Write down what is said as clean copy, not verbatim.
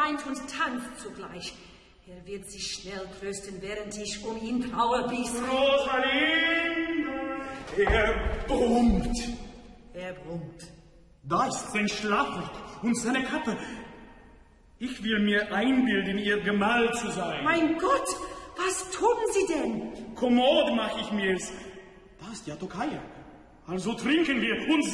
weint und tanzt zugleich. Er wird sich schnell trösten, während ich um ihn traue bis... Rosalinde, er brummt. Er brummt. Da ist sein Schlafrock und seine Kappe. Ich will mir einbilden, ihr Gemahl zu sein. Mein Gott, was tun Sie denn? Kommod mach ich mir's. Da ist ja Tokaja. Also trinken wir und